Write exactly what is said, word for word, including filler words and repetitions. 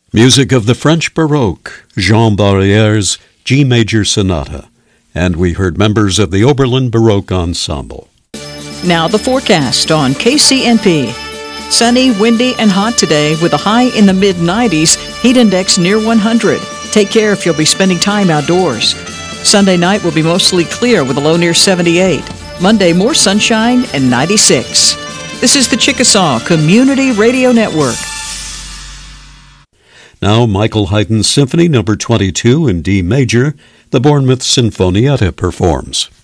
Music of the French Baroque, Jean Barriere's G Major Sonata, and we heard members of the Oberlin Baroque Ensemble. Now the forecast on K C N P. Sunny, windy, and hot today with a high in the mid nineties, heat index near one hundred. Take care if you'll be spending time outdoors. Sunday night will be mostly clear with a low near seventy-eight. Monday, more sunshine and ninety-six. This is the Chickasaw Community Radio Network. Now Michael Haydn's Symphony Number twenty-two in D major, the Bournemouth Sinfonietta performs.